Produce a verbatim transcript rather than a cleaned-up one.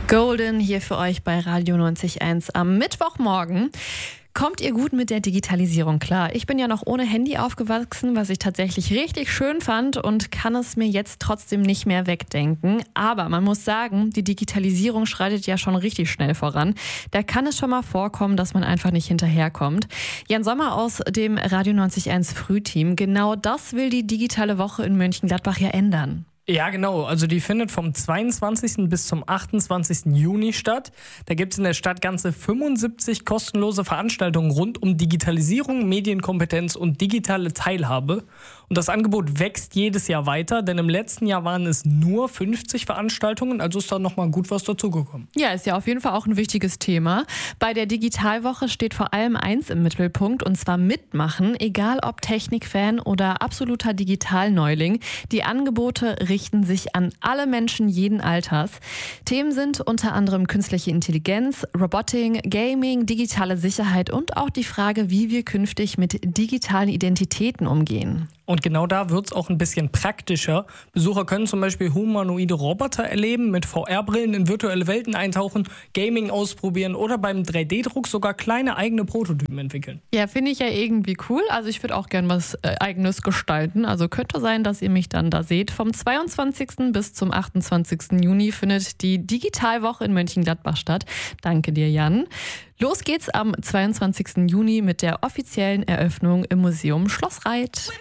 Golden hier für euch bei Radio neunzig Komma eins am Mittwochmorgen. Kommt ihr gut mit der Digitalisierung klar? Ich bin ja noch ohne Handy aufgewachsen, was ich tatsächlich richtig schön fand und kann es mir jetzt trotzdem nicht mehr wegdenken. Aber man muss sagen, die Digitalisierung schreitet ja schon richtig schnell voran. Da kann es schon mal vorkommen, dass man einfach nicht hinterherkommt. Jan Sommer aus dem Radio neunzig Komma eins Frühteam, genau das will die digitale Woche in Mönchengladbach ja ändern. Ja, genau. Also die findet vom zweiundzwanzigsten bis zum achtundzwanzigsten Juni statt. Da gibt es in der Stadt ganze fünfundsiebzig kostenlose Veranstaltungen rund um Digitalisierung, Medienkompetenz und digitale Teilhabe. Und das Angebot wächst jedes Jahr weiter, denn im letzten Jahr waren es nur fünfzig Veranstaltungen, also ist da nochmal gut was dazugekommen. Ja, ist ja auf jeden Fall auch ein wichtiges Thema. Bei der Digitalwoche steht vor allem eins im Mittelpunkt, und zwar mitmachen, egal ob Technikfan oder absoluter Digitalneuling. Die Angebote richten sich an alle Menschen jeden Alters. Themen sind unter anderem künstliche Intelligenz, Robotik, Gaming, digitale Sicherheit und auch die Frage, wie wir künftig mit digitalen Identitäten umgehen. Und genau da wird es auch ein bisschen praktischer. Besucher können zum Beispiel humanoide Roboter erleben, mit V R-Brillen in virtuelle Welten eintauchen, Gaming ausprobieren oder beim drei D Druck sogar kleine eigene Prototypen entwickeln. Ja, finde ich ja irgendwie cool. Also ich würde auch gern was äh, Eigenes gestalten. Also könnte sein, dass ihr mich dann da seht. Vom zweiundzwanzigsten bis zum achtundzwanzigsten Juni findet die Digitalwoche in Mönchengladbach statt. Danke dir, Jan. Los geht's am zweiundzwanzigsten Juni mit der offiziellen Eröffnung im Museum Schloss Reit.